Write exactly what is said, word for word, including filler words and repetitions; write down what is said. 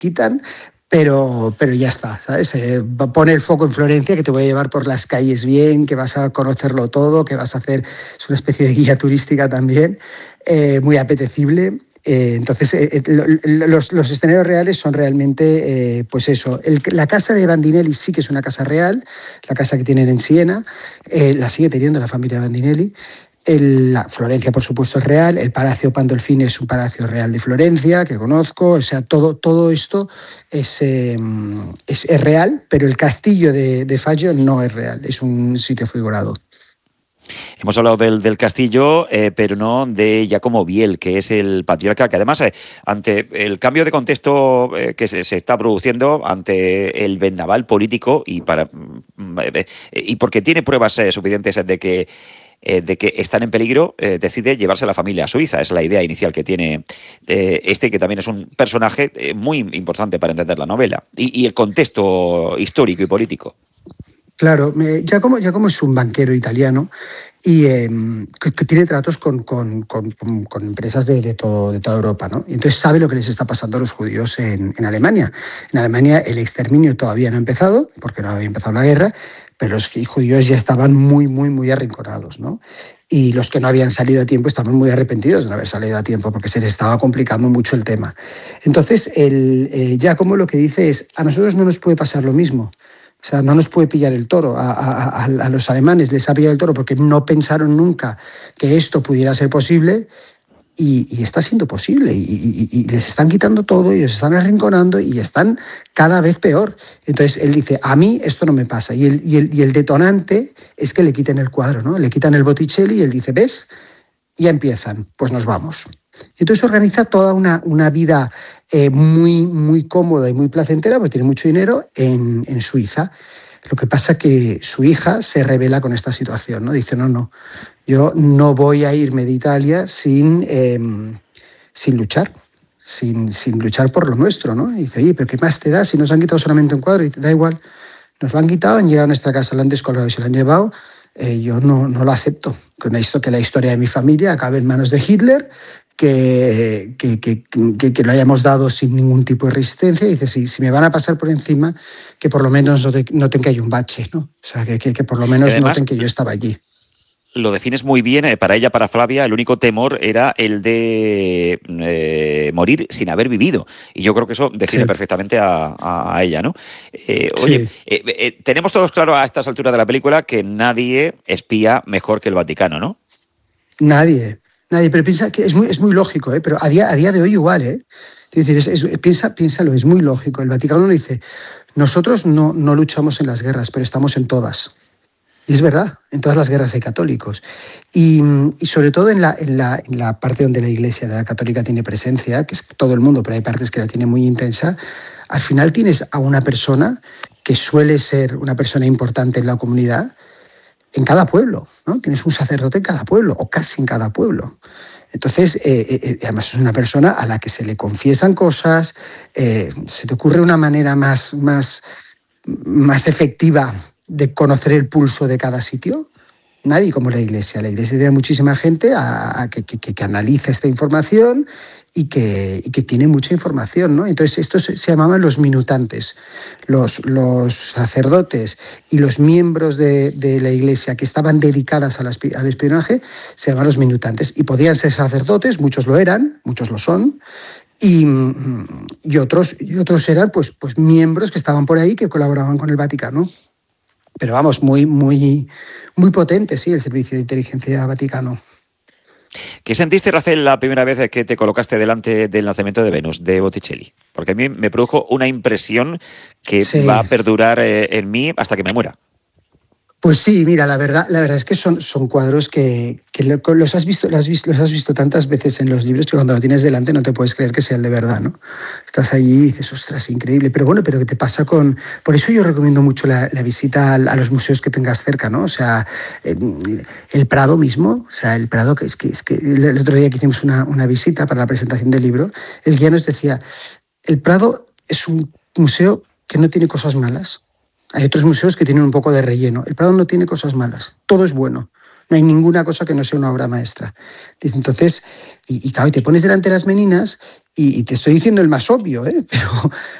quitan, pero, pero ya está, ¿sabes? Eh, pone el foco en Florencia, que te voy a llevar por las calles bien, que vas a conocerlo todo, que vas a hacer, es una especie de guía turística también, eh, muy apetecible. Eh, entonces, eh, los, los escenarios reales son realmente, eh, pues eso, el, la casa de Bandinelli sí que es una casa real, la casa que tienen en Siena, eh, la sigue teniendo la familia Bandinelli. El, la Florencia, por supuesto, es real. El Palacio Pandolfini es un palacio real de Florencia, que conozco. O sea, todo, todo esto es, eh, es, es real, pero el castillo de, de Fagio no es real, es un sitio figurado. Hemos hablado del, del castillo, eh, pero no de Giacomo Biel, que es el patriarca, que además, eh, ante el cambio de contexto eh, que se, se está produciendo, ante el vendaval político, y, para, eh, y porque tiene pruebas eh, suficientes de que Eh, de que están en peligro, eh, decide llevarse a la familia a Suiza. Es la idea inicial que tiene eh, este, que también es un personaje eh, muy importante para entender la novela y, y el contexto histórico y político. Claro, Giacomo, Giacomo es un banquero italiano y eh, que, que tiene tratos con, con, con, con empresas de, de, todo, de toda Europa, ¿no? Y entonces sabe lo que les está pasando a los judíos en, en Alemania. En Alemania el exterminio todavía no ha empezado, porque no había empezado la guerra, pero los judíos ya estaban muy, muy, muy arrinconados, ¿no? Y los que no habían salido a tiempo estaban muy arrepentidos de no haber salido a tiempo, porque se les estaba complicando mucho el tema. Entonces, el, eh, Giacomo lo que dice es, a nosotros no nos puede pasar lo mismo. O sea, no nos puede pillar el toro. A, a, a los alemanes les ha pillado el toro porque no pensaron nunca que esto pudiera ser posible. Y, y está siendo posible, y, y, y les están quitando todo, y les están arrinconando, y están cada vez peor. Entonces él dice, a mí esto no me pasa. Y el, y el, y el detonante es que le quiten el cuadro, ¿no? Le quitan el Botticelli y él dice, ¿ves? Ya empiezan, pues nos vamos. Entonces organiza toda una, una vida eh, muy, muy cómoda y muy placentera, porque tiene mucho dinero, en, en Suiza. Lo que pasa es que su hija se rebela con esta situación, ¿no? Dice, no, no, yo no voy a irme de Italia sin, eh, sin luchar, sin, sin luchar por lo nuestro, ¿no? Y dice, oye, ¿pero qué más te da si nos han quitado solamente un cuadro? Y dice, da igual, nos lo han quitado, han llegado a nuestra casa, lo han descolgado y se lo han llevado, eh, yo no, no lo acepto. Que, una, que la historia de mi familia acabe en manos de Hitler, que, que, que, que, que lo hayamos dado sin ningún tipo de resistencia. Y dice, si, si me van a pasar por encima, que por lo menos noten que hay un bache, ¿no? O sea, que, que, que por lo menos además noten que yo estaba allí. Lo defines muy bien, eh, para ella, para Flavia, el único temor era el de eh, morir sin haber vivido. Y yo creo que eso define sí. perfectamente a, a, a ella, ¿no? Eh, sí. Oye, eh, eh, tenemos todos claro a estas alturas de la película que nadie espía mejor que el Vaticano, ¿no? Nadie. Nadie, pero piensa que es muy, es muy lógico, ¿eh? Pero a día, a día de hoy igual, ¿eh? Es decir, es, es, piensa, piénsalo, es muy lógico. El Vaticano dice, nosotros no, no luchamos en las guerras, pero estamos en todas. Y es verdad, en todas las guerras hay católicos. Y, y sobre todo en la, en, la, en la parte donde la Iglesia de la católica tiene presencia, que es todo el mundo, pero hay partes que la tiene muy intensa, al final tienes a una persona que suele ser una persona importante en la comunidad, en cada pueblo, ¿no? Tienes un sacerdote en cada pueblo, o casi en cada pueblo. Entonces, eh, eh, además es una persona a la que se le confiesan cosas, eh, se te ocurre una manera más, más, más efectiva de conocer el pulso de cada sitio. Nadie como la Iglesia. La Iglesia tiene muchísima gente a, a que, que, que analiza esta información y que, y que tiene mucha información, ¿no? Entonces, estos se, se llamaban los minutantes. Los, los sacerdotes y los miembros de, de la Iglesia que estaban dedicadas al, al espionaje se llamaban los minutantes. Y podían ser sacerdotes, muchos lo eran, muchos lo son, y, y, otros, y otros eran pues, pues miembros que estaban por ahí que colaboraban con el Vaticano. Pero vamos, muy, muy, muy potente, sí, el Servicio de Inteligencia Vaticano. ¿Qué sentiste, Racel, la primera vez que te colocaste delante del Nacimiento de Venus, de Botticelli? Porque a mí me produjo una impresión que sí. va a perdurar eh, en mí hasta que me muera. Pues sí, mira, la verdad, la verdad es que son, son cuadros que, que los, has visto, los, has visto, los has visto tantas veces en los libros que cuando lo tienes delante no te puedes creer que sea el de verdad, ¿no? Estás allí y dices, ostras, increíble. Pero bueno, pero ¿qué te pasa con...? Por eso yo recomiendo mucho la, la visita a, a los museos que tengas cerca, ¿no? O sea, el, el Prado mismo, o sea, el Prado, que es que, es que el otro día que hicimos una, una visita para la presentación del libro, el guía nos decía, el Prado es un museo que no tiene cosas malas. Hay otros museos que tienen un poco de relleno. El Prado no tiene cosas malas. Todo es bueno. No hay ninguna cosa que no sea una obra maestra. Dice, entonces, y, y claro, te pones delante de las meninas y, y te estoy diciendo el más obvio, ¿eh? pero,